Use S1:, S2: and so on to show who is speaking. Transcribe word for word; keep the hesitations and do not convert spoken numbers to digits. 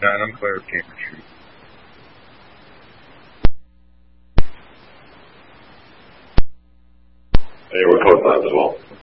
S1: Nine on Claire Cambridge Street.
S2: Hey, we're code five as well.